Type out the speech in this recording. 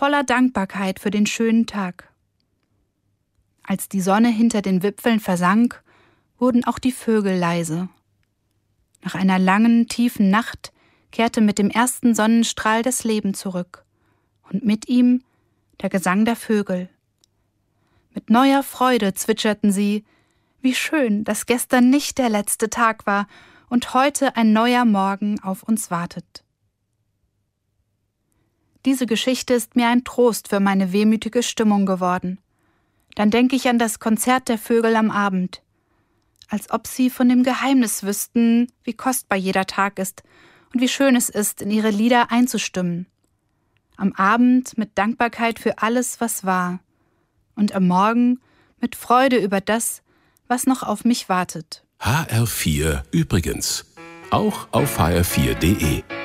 voller Dankbarkeit für den schönen Tag. Als die Sonne hinter den Wipfeln versank, wurden auch die Vögel leise. Nach einer langen, tiefen Nacht kehrte mit dem ersten Sonnenstrahl das Leben zurück und mit ihm der Gesang der Vögel. Mit neuer Freude zwitscherten sie: Wie schön, dass gestern nicht der letzte Tag war und heute ein neuer Morgen auf uns wartet. Diese Geschichte ist mir ein Trost für meine wehmütige Stimmung geworden. Dann denke ich an das Konzert der Vögel am Abend. Als ob sie von dem Geheimnis wüssten, wie kostbar jeder Tag ist und wie schön es ist, in ihre Lieder einzustimmen. Am Abend mit Dankbarkeit für alles, was war. Und am Morgen mit Freude über das, was noch auf mich wartet. HR4 übrigens. Auch auf hr4.de.